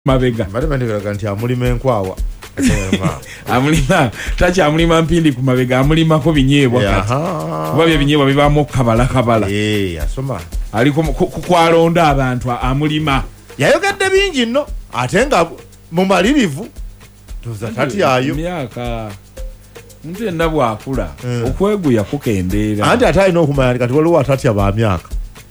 mabega bali nti amulima enkwawa amulima tachi amulima mpindi ku mabega amulimako binyeebwa kati kuba bye binyeebwa bibaamu kabala asoma ali kwalonda abantu amulima yayogedde bingi nno ate nga mu malirivu tuza tati ayo myaka muntu yenna bwakula okweguya kukendeera anti ate alina okumanya kati waliwo atatya ba myaka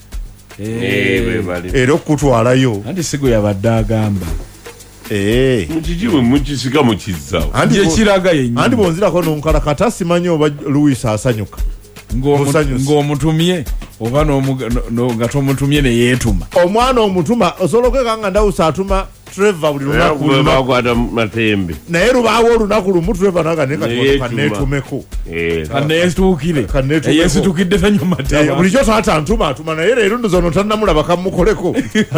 era okutwalayo anti sigo yabadde agamba mukijiwe mukisika mukizzawo kiraga yennyini anti bonzirako nonkalakata simanyi oba Louis asanyuka ng'omutumye oba nga tomutumye ne yeetuma omwana omutuma osobola okwekanga ndawusa atuma Trevor buli lunaku matembe naye lubaawo olunaku lumu Trevor kaneetumeko kaneetuukire yeesitukidde tanyo mataba bulijjo twatantuma atuma naye leero ndozono tannamulaba kamukoleko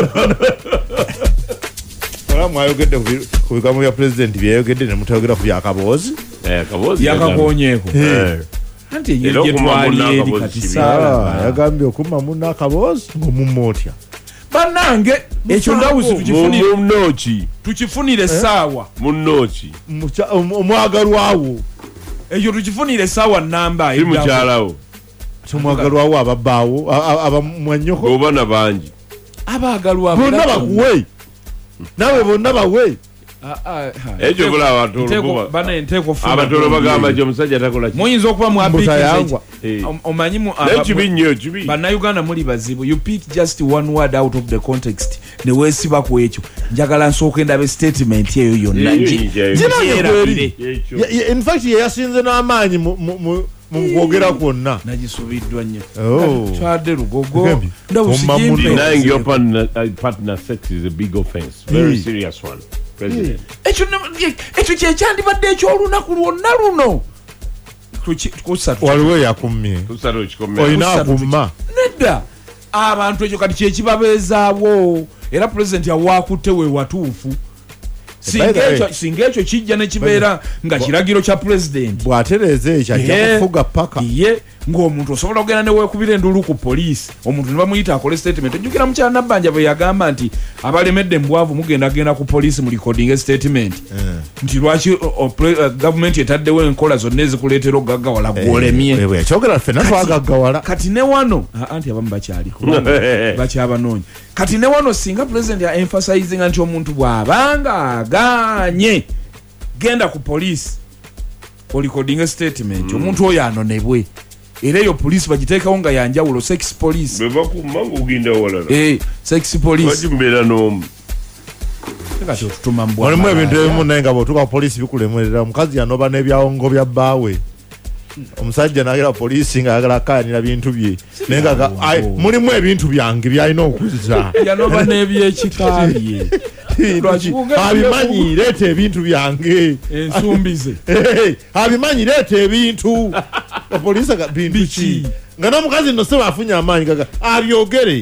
mwayogedde ku bigambo bya pulezidenti byeyogedde ne mutayogera ku byakaboozi yakakonyeeko anti enyejje twali eri kati saala yagambye okumma munna akaboozi ng'omummootya bannange ekyo ndawuzi tukifunire essaawa munnooki omwagalwawo ekyo tukifunire essaawa namba mukyalawo omwagalwawo ababbaawo abamwanyoko obana bangi abaagalwa bonna bakuwe nawe bonna bawe ekyo bula abatolo bagamba nti omusajja takola muyinza okuba mwapikizwa omanyi bannayuganda muli bazibu you pick just one word out of the context ne weesiba ku ekyo njagala nsooka endaba statement eyo yonna in fact yeyasinze n'amaanyi mu kwogera kwonna nagisubiddwa nnyo kyadde lugogo denying your partner sex is a big offense, very serious one, President. ekyo kyekyandibadde ekyolunaku lwonna luno waliwo yakummye olina akumma nedda abantu ekyo kati kyekibabeezaawo era pulezidenti awaakutte we watuufu singa ekyo kijja ne kibeera nga kiragiro kya pulezidenti bw'atereeza ekyo ajja kufuga paka ye ng'omuntu osobola okugenda ne weekubira endulu ku poliisi omuntu ne bamuyita akole statement ojjukira mukyala Nabbanja bwe yagamba nti abalemedde mbwavu mugenda ku poliisi mu recording statement nti lwaki gavumenti etaddewo enkola zonna ezikuleetera okugaggawala gwolemye kyogera ffenna twagaggawala kati ne wano anti abamu bakyaliko bakyabanoonya kati ne wano singa pulezidenti aemphasizinga nti omuntu bw'abanga aganye genda ku poliisi olicording statement omuntu oyo anonebwe era eyo poliisi bagiteekawo nga yanjawulo sex police bebakumanga ogenda walala sex police bajimbera n'omu kati otutuma mbwa walimu ebintu ebimu naye nga bw'otuuka poliisi bikulemerera omukazi yanoba n'ebyawongo bya bbaawe omusajja n'agera poliisi ng'ayagala akayanira bintu bye naye nga mulimu ebintu byange byalina okuzza yanoba n'ebyekika bye abimanyi leeta ebintu byange ensumbize abimanyi leeta ebintu opoliisi bintu ki nga n'omukazi nno seba afunye amaanyi gaga abyogere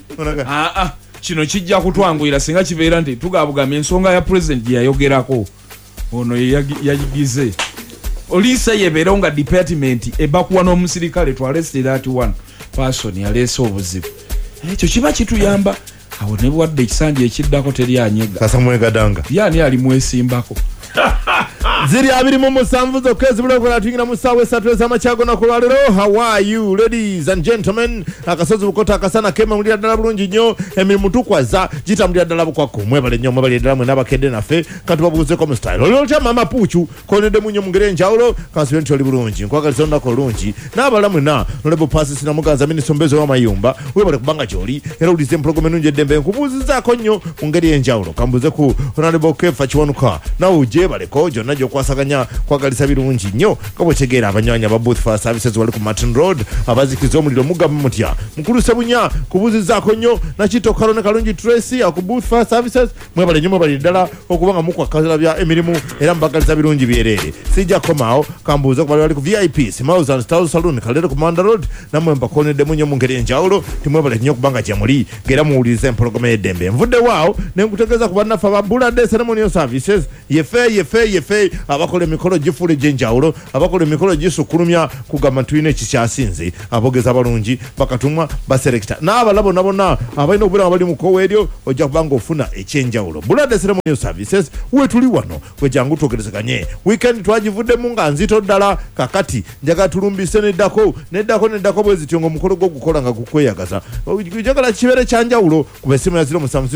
kino kijja kutwanguyira singa kibeera nti tugabugambye ensonga ya pulezidenti gye yayogerako ono yagize oliisa yebeerawo nga department ebakuwa n'omusirikale twaresitera ati one person yaleese obuzibu ekyo kiba kituyamba awo ne bwadde ekisanja ekiddako teri anyega sasa mwegadanga yani ali mwesimbako ziri 27 zokka ezibulakola tuyingira mu ssaawa 3 ez'amakyago nakulwaliro. How are you ladies and gentlemen? Akasozi bukota akasana kemawulira ddala bulungi nnyo emirimu tukwaza gitambulira ddala bukwako mwebale nnyo mwebale ddala mwe n'abakedde naffe katubabuuzeko mu style olwo otya mama puucu konedde nnyo mu ngeri enjawulo kansibe nti oli bulungi nkwagaliza olunaku olungi n'abala mwena nolebo paasi sinamuganza minisita ombeezi w'amayumba webale kubanga gy'oli era owulize empologoma ennungi eddembe nkubuuzizaako nnyo mu ngeri enjawulo kambuuze ku honorable Kefa Kiwanuka nawe ugyebaleko gyonna kwasaganya kwagalisa birungi nnyo nga bwetegeera abanywanyi aba Booth Fire Services wali ku Martin Road abazikiza omuliro mugamba mutya mukuluse bunya kubuzizaako nnyo nakito Kalone Kalungi Tracy aku Booth Fire Services mwebale nnyo mwebale ddala okubanga mukwakazalabya emirimu era mubagaliza birungi byereere sijja komaawo kambuuza ku bali ku VIP Smiles and Style Saloon Kalere ku Manda Road namwe mbakoneddemu nnyo mu ngeri enjawulo timwebale nnyo kubanga gyemuli ngera muwuliriza empologoma y'eddembe nvudde waawo ne nkutegeeza ku bannaffe aba Bulade Ceremonial Services yefe abakola emikolo gifuula egy'enjawulo abakola emikolo gisukkulumya kugamba tulina ekikyasinze abogeza abalungi bakatumwa baselekita n'abalabo nabona abalina obulamu bali mu kkowa eryo ojja kubanga ofuna ekyenjawulo Bulade Ceremonial Services wetuli wano wejangu twogerezeganye weekend twagivuddemu nga nzito ddala kakati njaga tulumbise neddako bwe zityo ng'omukolo gwo gukola nga gukweyagaza njagala kibeere kyanjawulo ku besimu ya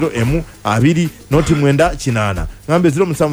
070M2 ngambe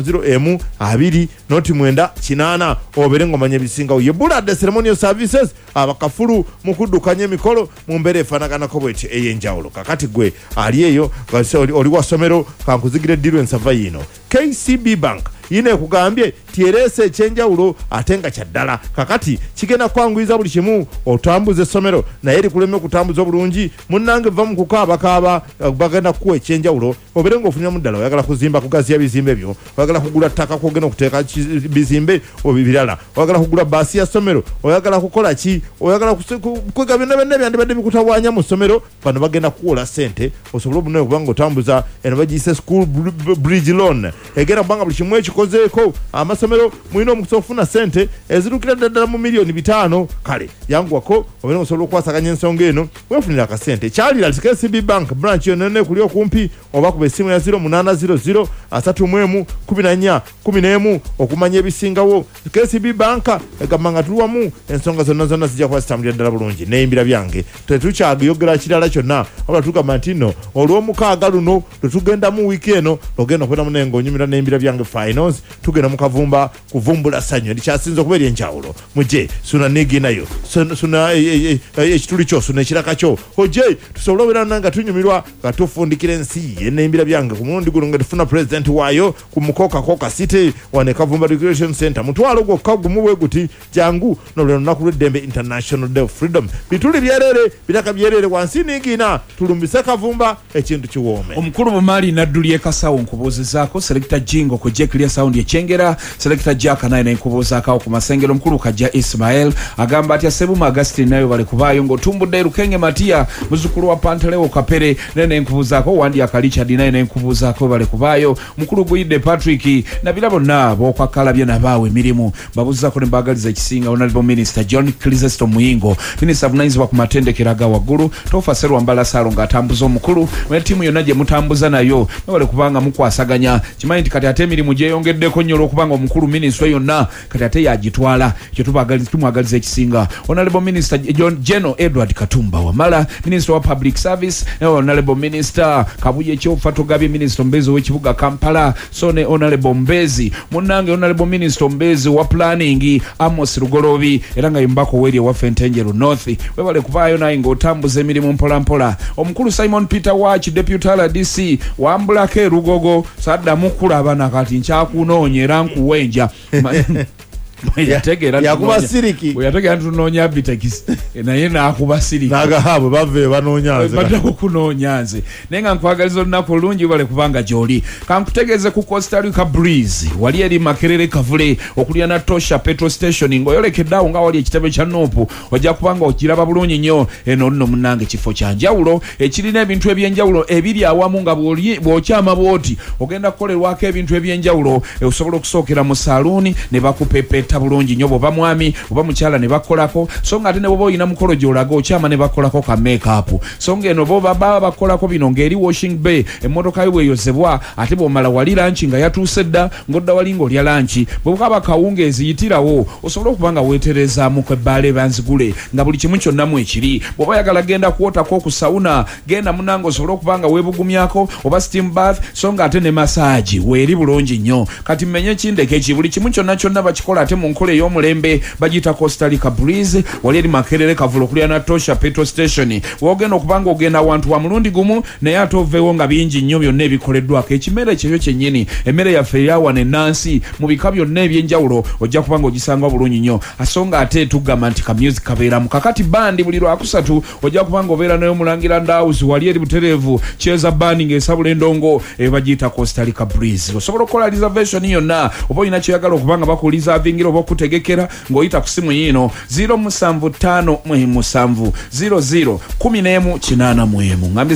070M2 obere ngomanya bisingawo ye Bulade Ceremonial Services abakafulu mu kuddukanya emikolo mu mbeera efaanaganako bweti ey'enjawulo kakati gwe ali eyo oli wa ssomero kankuzigire ddiru ensava yino KCB Bank yine ekugambye tierese ekyenjawulo ate nga kyaddala kakati kigenda kwanguyiza buli kimu otambuza essomero naye likuleme okutambuza obulungi munnange va mu kukaabakaaba bagenda kukuwa ekyenjawulo obere ng'ofuniramu ddala oyagala kuzimba kugaziya bizimbe byo oyagala kugula ttaka kwogenda okuteeka bizimbe obibirala oyagala kugula baasi ya ssomero oyagala kukola ki oyagala kwega byonna byonna byandibadde bikutawaanya mu ssomero bano bagenda kukuwola ssente osobole obunaye okubanga otambuza eno bagiyise school bridge loan egenda kubanga buli kimu ekikozeeko amasomero mulina omukisa okufuna ssente ezirukira ddala mu miliyoni 5 kale yanguwako obere osobola okwasaganya ensonga eno weefunira akasente kyalira KCB Bank branch yonene kuli okumpi oba kuba essimu ya 0800 31 okumanya ebisingawo KCB Bank egamba nga tuli wamu ensonga zonna zijja kuba zitambulira ddala bulungi neyimbira byange tetukyagiyogera kirala kyonna wabula tugamba nti nno olw'omukaaga luno tetugenda week eno ogenda okubera munenga onyumira neyimbira byange finals tugenda mu kavumba kuvumbula ssanyu ndikyasinza okuba ery'enjawulo muje suna nigi nayo suna ekituli kyo suna ekiraka kyo oje tusobole obeera nga tunyumirwa nga tufundikira ensi yeneyimbira byange ku mulundi guno nga tufuna president waayo ku mukoka city wane kavumba recreation center mutwalo gwokka gumu bwe guti jangu nolweno lunaku lw'eddembe international day of freedom bituli byerere biraka byerere wansi nigina tulumbise kavumba ekintu kiwoome omukulu bumaali naddulye kasawo nkubuuzizaako selector jingo ku jekilya sound yekyengera selector jack naye nenkubuuzaakawo ku masengero omukulu kajja ismael agamba ati Sebuma Augustine nayo bali kubaayo ng'otumbudde Rukenge Matia muzukulu wa Pantalewo Kapere naye nenkubuuzaako Wandiaka Richard naye nenkubuuzaako bali kubaayo mukulu Guyide Patrick nabira bonna b'okwakalabye nabaawe emirimu babuuzaako ne mbaagaliza ekisinga honorable minister John Chrysostom Muyingo minisita avunaanyizibwa ku matendekero aga waggulu Tofa Serwambala Salo ng'atambuza omukulu ne ttiimu yonna gye mutambuza nayo bali kubanga mukwasaganya kimanyi nti kati ate emirimu gyeyongeddeko nnyo olw'okubanga omukulu minisitule yonna kati ate yagitwala kyo tumwagaliza ekisinga honorable minister General Edward Katumba Wamala minister wa public service ne honorable minister Kabuye Kyofa Togabye minister Mbezi w'ekibuga Kampala so ne honorable Mbezi munnange honorable minister Mbezi wa planning Amos Rugolobi era nga yimbako weri wa Fentenjeru North webale kubaayo naye ng'otambuza emirimu mpolampola omukulu Simon Peter Watch deputy DC wambulako Rugogo saddamu kulabana kati nkyakunoonyera nkuwenja yakuba siriki yategera tunoonya bitekisi naye nakuba siriki nagahabwe bave banoonyanze badako kunoonyanze naye nga nkwagaliza olunaku olungi bale kubanga gy'oli kankutegeeze ku Costa Rica Breeze wali eri Makerere Kavule okulya na Tosha petrol station ng'oyolekeddeawo nga wali ekitebe kya Nopu ojja kubanga okiraba bulungi nnyo eno nno munnange kifo kya njawulo ekirina ebintu eby'enjawulo ebiri awamu nga bw'okyama bw'oti ogenda kukolerwako ebintu eby'enjawulo osobola okusookera mu saluuni ne bakupepeta bulungi nnyo bw'oba mwami oba mukyala ne bakolako so nga ate ne bw'oba olina mukolo gy'olaga okyama ne bakolako ka make-up so ng'eno baba bakolako bino ng'eri washing bay emmotoka yo bweyozebwa ate bw'omala wali lanchi nga yatuuse dda ng'odda wali ng'olya lanchi bwe bukaba kawungeezi yitirawo osobole okuba nga weeterezaamu kwebbaala banzigule nga buli kimu kyonnamu ekiri bw'oba yagala genda kuwotako ku sauna genda munange osobole okuba nga weebugumyako oba steam bath so nga ate ne massage weeri bulungi nnyo kati mmenye ekindeke eki buli kimu kyonna kyonna bakikola ate mu nkola ey'omulembe bagiyita Costa Rica Breeze wali eri Makerere Kavule okulya na Tosha petrol station wogenda okubanga ogenda awantu wa mulundi gumu naye ate oveewo nga bingi nnyo byonna ebikoleddwako ekimere kyekyo kyennyini emmere yaffe eyawana ennansi mu bika byonna eby'enjawulo ojja kubanga ogisanga bulungi nnyo asonga ate tugamba nti ka music kabeeramu kakati bandi buli lwakusatu ojja kubanga obeera nayo mulangira ndawuzi wali eri butereevu kyeza bandi ng'esabula endongo bagiyita Costa Rica Breeze osobola okukola reservation yonna oba olina kyoyagala okubanga bakulizavingira oba okutegekera ng'oyita ku simu yino 07557001181 ngambye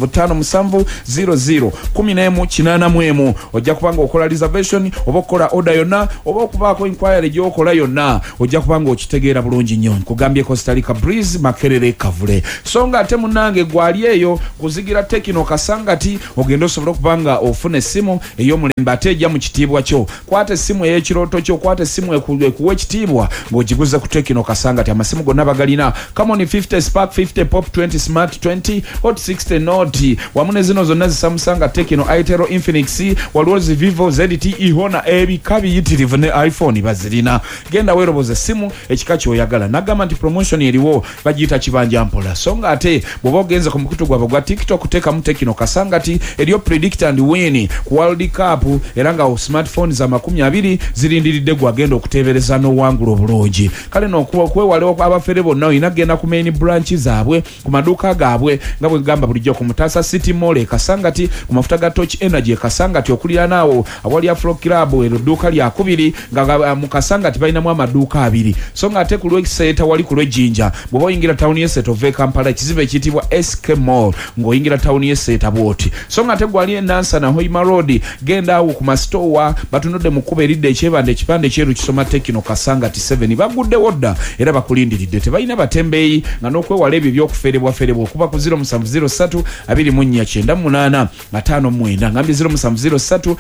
07557001181 ojja kubanga okola reservation oba okola order yonna oba okubaako inquiry gy'okola yonna ojja kubanga okitegeera bulungi nnyo nkugambye Costa Rica Breeze Makerere Kavule so nga ate munnange gwali eyo kuzigira Tekino Kasangati ogenda osobola okubanga ofuna essimu ey'omulembe ate ejja mu kitiibwa kyo kwata essimu ey'ekirooto kyo kwata essimu ekuwa ekitiibwa ng'ogiguze ku Tekino Kasangati amasimu gonna bagalina Camon 50 Spark 50 Pop 20 Smart 20 Hot 60 Note wamu ne zino zonna zisamusanga Tekino Itero Infinix waliwo zi Vivo ZTE Honor ebika biyitirivu ne iPhone bazirina genda weeroboza essimu ekika ky'oyagala nagamba nti promotion eriwo bagiyita kibanja mpola so nga ate bw'oba ogenze ku mukutu gwabwe gwa TikTok teekamu Tekino Kasangati eriyo predict and win ku World Cup era nga smartphone za 20 zirindiridde gwagenda okuteebereza n'owangula obulungi kale n'okwewalewo abafere bonna olina genda ku main branch zaabwe ku maduuka gaabwe nga bwe gamba bulijjo ku Mutasa City Mall e Kasangati ku mafuta ga Touch Energy e Kasangati okulira naawo awali Afro Club ero dduuka lya 2 nga mu Kasangati balinamu amaduuka 2 so nga ate ku lw'ekiseta wali ku lw'ejjinja bw'oba oyingira tawuni y'eseta ova Kampala ekizibu ekiyitibwa SK Mall ng'oyingira tawuni y'eseta bwoti so nga ate gwali enansa na Hoima Road genda awo ku mastowa batunudde mu kkuba eridde ekipande kyeru kisoma Tekino Kasangati 7 baguddewo dda era bakulindiridde tebalina batembeeyi nga n'okwewala ebyo by'okuferebwa okuba ku 0703 2498 59 ngambye 0703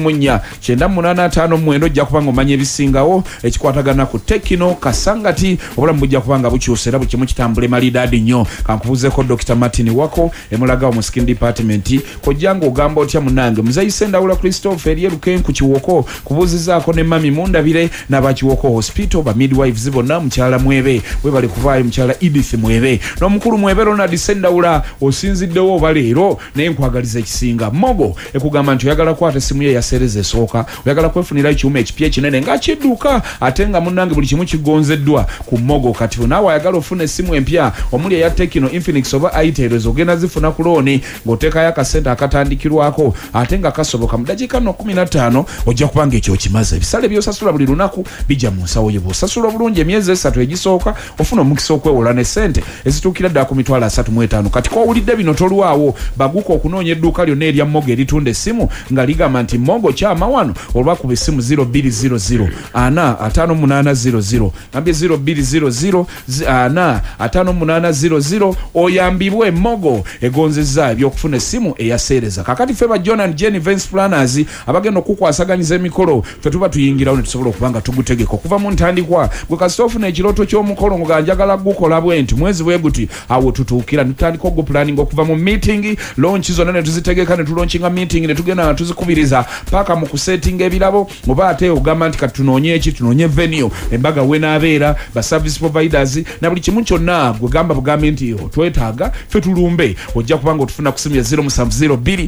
2498 ojja kubanga omanya ebisingawo ekikwatagana ku Tekino Kasangati obulamu bujja kubanga bukyusa era bukimu kitambula emalidaadi nnyo kankubuzeeko Dr. Martin Wako emulagawo mu skin department kojjanga ogamba otya munange muzayise Ndawula Christopher Yeruken ku Kiwoko kubuuzizaako ne mami Mundabire n'abakiwoko hospital ba midwives bonna mukyala Mwebe we bali kuvaayo mukyala Edith Mwebe n'omukulu Mwebe Ronald Sendawula osinziddewo oba leero naye nkwagaliza ekisinga Mogo ekugamba nti oyagala kwata essimu ye yasereza esooka oyagala kwefunira ekiwuma ekipya ekinene nga kidduka ate nga munnange buli kimu kigonzeddwa ku Mogo kati naawe ayagala ofuna essimu empya omuli eya Tekino Infinix oba Itel ogenda zifuna ku looni ng'oteekayo akasente akatandikirwako ate nga kasoboka mu dakiika 15 ojja kubanga ekyo kimaze ebisale by'osasula buli lunaku bijja mu nsawo ye bw'osasula obulungi emyezi 3 egisooka ofuna omukisa okwewola ne ssente ezituukira ddala ku mitwalo 35 kati kwawulidde bino tolwawo baguka okunoonya edduuka lyonna erya Mogo eritunda essimu nga ligamba nti Mogo kyama wano olwakuba essimu 0200 ana 5800 ngambye 0200 ana 5800 oyambibwe Mogo egonzezza ebyokufuna essimu eyaseereza kakati feba John and Jenny Events Planners abagenda okukwasaganyiza emikolo fe tuba tuyingirawo ne tusobola okubanga tugutegeka okuva mu ntandikwa gwe kasita ofuna ekirooto ky'omukolo nga njagala gukola bwenti mwezi bwe guti awo tutuukira ne tutandika oguplanning okuva mu meeting launch zonna ne tuzitegeka ne tulaunchinga meeting ne tugenda na tuzikubiriza paka mu kusetting ebirabo oba ate ogamba nti kati tunoonye eki tunoonye venue embaga wenaabeera ba service providers na buli kimu kyonna gwe gamba bugambe nti twetaaga fe tulumbe ojja kubanga otufuna ku simu ya 0702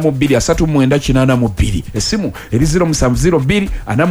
42 esimu eri 0702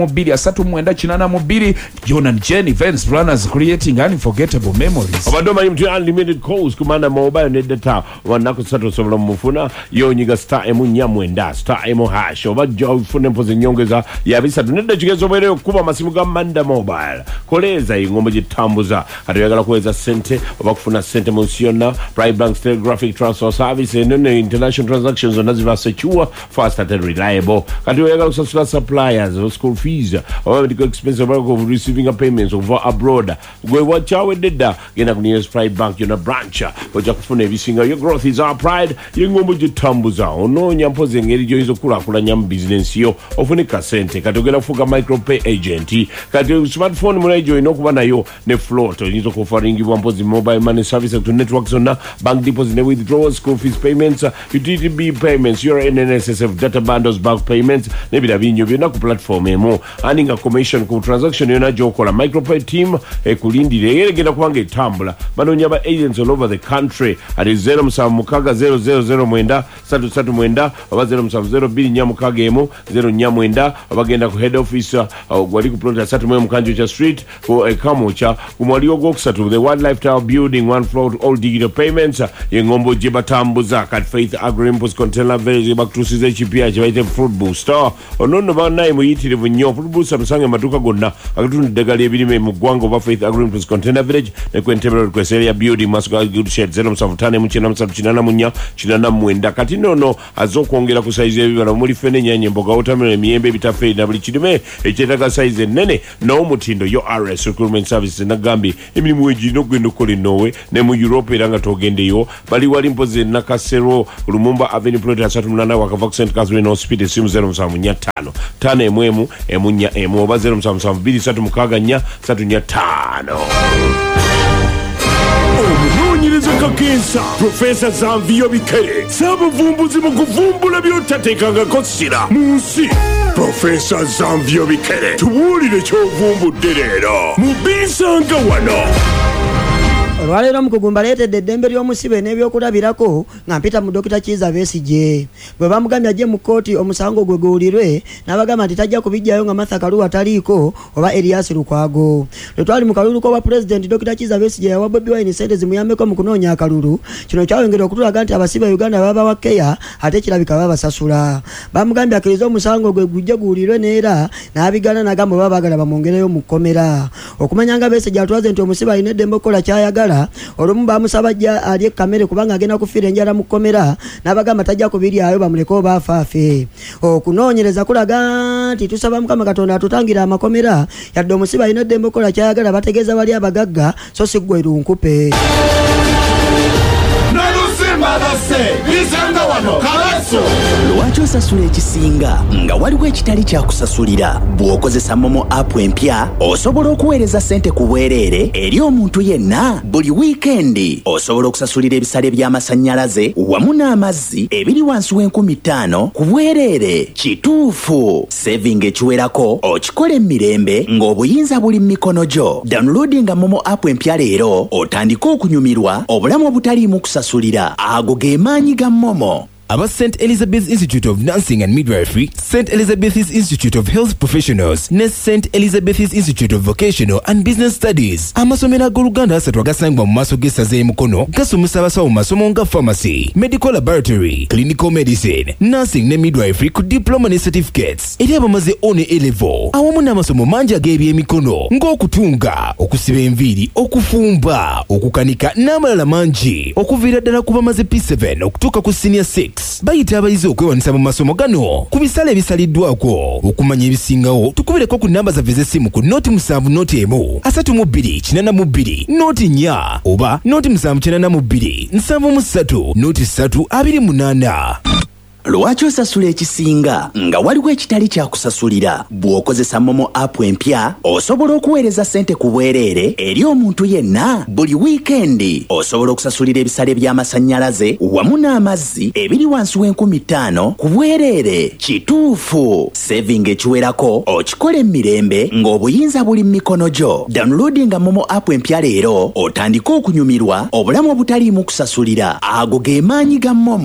42 John and Jenny Events Planners creating unforgettable memories. Abadoma mtu unlimited calls kumana mobile ne data wanako sato sobola mufuna yonyiga star emu nyamwenda star emu hash obajja ufune mpoze nyongeza yabisa tunedde kigezo bwere okuba masimu ga Manda Mobile koleza ingombe jitambuza atuyagala kuweza sente obakufuna sente monsiona private bank telegraphic transfer service and international transactions onaziva secure fast and reliable kati oyagala kusasula suppliers school fees or medical expenses of receiving a payments over abroad gwe wachawe deda gena ku nearest private bank yona branch ojja kufuna ebisinga your growth is our pride yengombo jitambuza ononya mpoze ngeri joizo kula nyam business yo ofunika sente kati ogenda kufuga micropay agent kati smartphone munajo inokuba nayo ne float oyinza kufaringibwa mpozi mobile money service to networks on bank deposit ne withdrawals school fees payments utility bill payments your NSSF data bundles bank payments ne binyo byonna ku platform emo earning a commission ku transaction yona jokola micropay team ekulindire yeregenda kubanga etambula banonya ba agents all over the country at 0 mwenda 3 oba 0 nyamukaga emo 0 nyamwenda abagenda ku head office gwali ku plot 3 Mukanjucha street ku Kamocha kumwali ogwokusatu the wildlife tower building one floor all digital payments yengombo jebatambuza kat faith agrimpos container village back to CZPH by the fruit booster onono ba nayi muyitire bunyo fruit booster musange amaduuka gonna agatunda eddagala ebirime mu ggwanga oba Faith Agricultural Container Village ne ku Entebbe request area building Masuka Good Shed 0758 kati nono azokwongera ku size y'ebibala muli fene ennyanya emboga watermelon emiyembe ebitaffe na buli kirime ekyetaaga size ennene n'omutindo yo RS Recruitment Services nagambye emirimu egirina okugenda okukola enoowe ne mu Europe era nga togendeyo bali wali mpozi Nakasero Lumumba Avenue Plot 38 wakava St. Catherine Hospital simu 0745 5 emunya oba 0772 omunoonyereza kakensa Profesa Zanvio Bikere saabavumbuzi mu kuvumbula by'otateekangako ssira mu nsi. Profesa Zanvio Bikere tubuulire ky'ovumbudde leero mu Bisanga wano. Olwaleero mukugumba leetedde eddembe ly'omusibe n'ebyokulabirako nga mpita mu Dr. Kiza Besigye bwe bamugambye ajje mu kkooti omusango gwe guwulirwe n'abagamba nti tajja kubijjayo nga Martha Karua taliiko oba Elias Lukwago. Lwe twali mu kalulu k'obwa Pulezidenti Dr. Kiza Besigye yawa Bobi Wine ssente zimuyambeko mu kunoonya akalulu. Kino kyayongera okutulaga nti abasibe Uganda baba wa keya ate kirabika babasasula. Bamugambye akkiriza omusango gwe gujje guwulirwe neera n'abigana n'agamba baba baagala bamwongereyo mu kkomera. Okumanya nga Besigye atwaze nti omusibe alina eddembe okukola kyayagala olumu bamusaba ajja alye kamere kubanga agenda kufiira enjala mu kkomera n'abagamba tajja kubiryayo bamuleke oba afaafe. Okunoonyereza kulaga nti tusaba Mukama Katonda atutangira amakomera yadde omusibe alina eddembe okukola kyayagala bategeeza bali abagagga so si ggwe lunkupe. Lwaki osasula ekisinga nga waliwo ekitali kyakusasulira? Bw'okozesa Momo app empya osobola okuweereza ssente ku bwereere eri omuntu yenna buli wiikendi. Osobola okusasulira ebisale by'amasannyalaze wamu n'amazzi ebiri wansi w'50,000 ku bwereere. Kituufu, saving ekiwerako okikola emirembe ng'obuyinza buli mu mikono gyo. Downloadinga Momo app empya leero otandike okunyumirwa obulamu obutaliimu kusasulira. Ago ge maanyi ga Momo. Aba St. Elizabeth's Institute of Nursing and Midwifery, St. Elizabeth's Institute of Health Professionals, ne St. Elizabeth's Institute of Vocational and Business Studies. Amasomero ag'Oluganda asatu agasangibwa mu maaso g'essaza y'Emukono gasomesa abasawo mu masomo nga pharmacy, medical laboratory, clinical medicine, nursing ne midwifery ku diploma ne certificates eri abamaze one A-level. Awamu n'amasomo mangi ag'ebyemikono ng'okutunga, okusiba enviiri, okufumba, okukanika n'amalala mangi okuviira ddala ku bamaze P7 okutuuka ku senior 6. Bayita abayizi okwewanisa mu masomo gano ku bisale ebisaliddwako. Okumanya ebisingawo tukubireko ku namba zaffe z'essimu ku noti 7 noti 1 32 82 noti 4 oba noti 792 73 noti 3 28. Lwaki osasula ekisinga nga waliwo ekitali kyakusasulira? Bw'okozesa Momo app empya osobola okuweereza ssente ku bwereere eri omuntu yenna buli wiikendi. Osobola okusasulira ebisale by'amasannyalaze wamu n'amazzi ebiri wansi w'50,000 ku bwereere. Kituufu, saving ekiwerako okikola emirembe ng'obuyinza buli mu mikono gyo. Downloadinga Momo app empya leero otandike okunyumirwa obulamu obutaliimu kusasulira. Ago ge maanyi ga Momo.